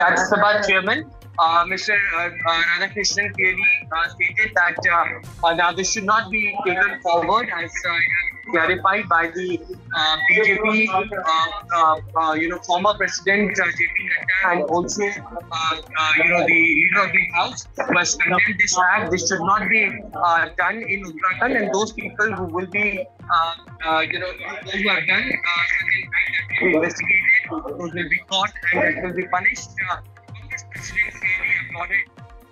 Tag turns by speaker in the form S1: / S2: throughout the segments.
S1: Rajya Sabha Chairman, Mr. Radhakrishnan clearly stated that now this should not be taken forward as clarified by the BJP, former President JP Nadda, and also the leader of the House was condemned this act. This should not be done in Uttarakhand, and those people who will be, those who have done will be investigated, those will be caught, and will be punished. Congress President clearly applauded.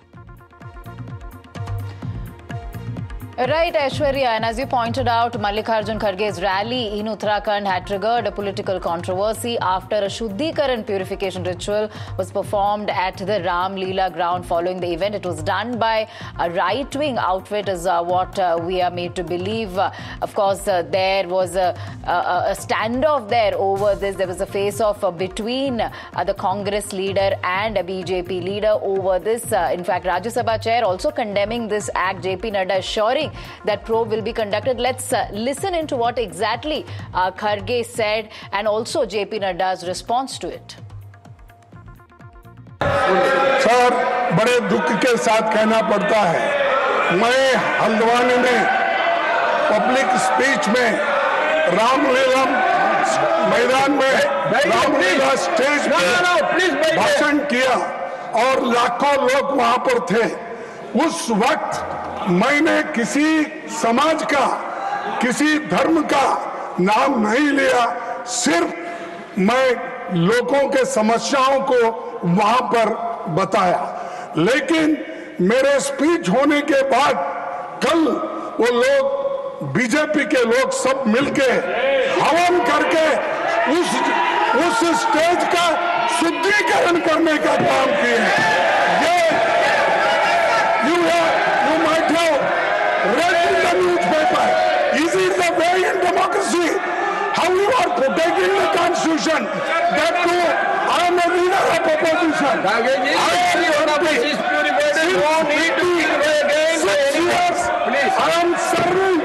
S2: Right, Aishwarya, and as you pointed out, Mallikarjun Kharge's rally in Uttarakhand had triggered a political controversy after a Shuddhikaran purification ritual was performed at the Ram Leela ground following the event. It was done by a right-wing outfit, is what we are made to believe. Of course, there was a standoff there over this. There was a face-off between the Congress leader and a BJP leader over this. In fact, Rajya Sabha chair also condemning this act. JP Nadda assuring that probe will be conducted. Let's listen into what exactly Kharge said and also JP Nadda's response to it.
S3: Sir, बड़े दुख के साथ कहना पड़ता है, मैं हल्द्वानी में public speech में रामलीला मैदान में रामलीला स्टेज पर भाषण किया और लाखों लोग वहां पर थे। उस वक्त मैंने किसी समाज का, किसी धर्म का नाम नहीं लिया, सिर्फ मैं लोगों के समस्याओं को वहां पर बताया। लेकिन मेरे स्पीच होने के बाद कल वो लोग, बीजेपी के लोग सब मिलके हवन करके उस स्टेज का शुद्धिकरण करने का काम किए। ये you might have read in the newspaper. Is it the way in democracy? How you are protecting the constitution? That too, I am a leader of opposition. I am serving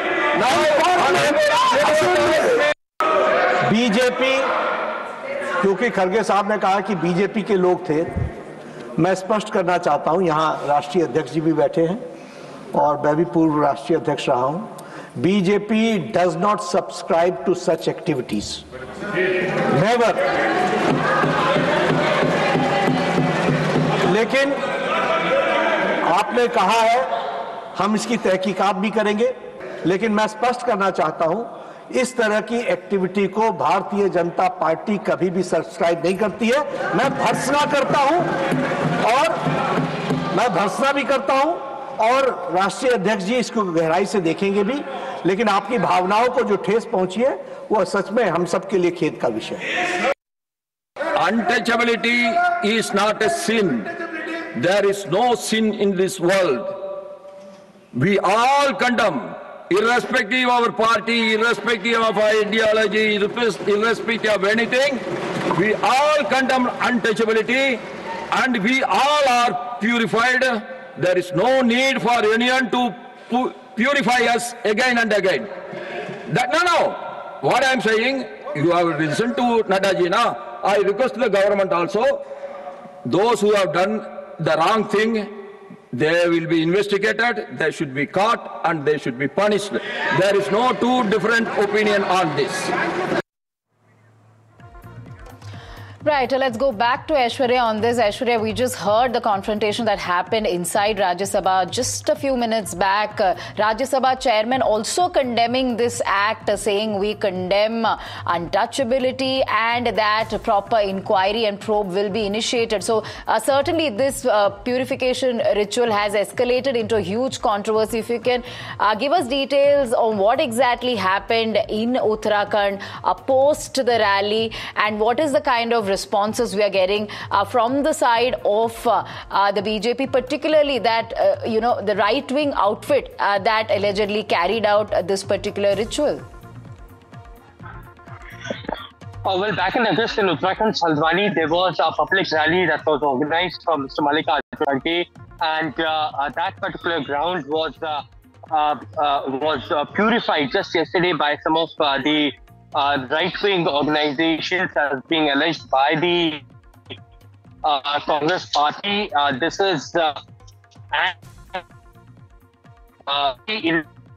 S4: BJP, क्योंकि खड़गे साहब ने कहा कि BJP के लोग थे, मैं स्पष्ट करना चाहता हूं, यहां राष्ट्रीय अध्यक्ष जी भी बैठे हैं और मैं भी पूर्व राष्ट्रीय अध्यक्ष रहा हूं। BJP does not subscribe to such activities, never. लेकिन आपने कहा है हम इसकी तहकीकात भी करेंगे, लेकिन मैं स्पष्ट करना चाहता हूं, इस तरह की एक्टिविटी को भारतीय जनता पार्टी कभी भी सब्सक्राइब नहीं करती है। मैं भर्त्सना करता हूं और मैं भर्त्सना भी करता हूं और राष्ट्रीय अध्यक्ष जी इसको गहराई से देखेंगे भी, लेकिन आपकी भावनाओं को जो ठेस पहुंची है वो सच में हम सबके लिए खेद का विषय है।
S5: Untouchability is not a sin. There is no sin in this world. We all condemn, irrespective of our party, irrespective of our ideology, irrespective of anything, we all condemn untouchability and we all are purified. There is no need for anyone to purify us again and again. No. What I am saying, you have listened to Naddaji now. I request the government also, those who have done the wrong thing, they will be investigated, they should be caught and they should be punished. There is no two different opinion on this.
S2: Right, let's go back to Aishwarya on this. Aishwarya, we just heard the confrontation that happened inside Rajya Sabha just a few minutes back. Rajya Sabha chairman also condemning this act, saying we condemn untouchability and that proper inquiry and probe will be initiated. So certainly this purification ritual has escalated into a huge controversy. If you can give us details on what exactly happened in Uttarakhand post the rally and what is the kind of responses we are getting from the side of the BJP, particularly that, the right-wing outfit that allegedly carried out this particular ritual?
S1: Well, back in August in Uttarakhand, Haldwani, there was a public rally that was organized from Mr. Mallikarjun Kharge, and that particular ground was purified just yesterday by some of the right-wing organizations as being alleged by the Congress party. This is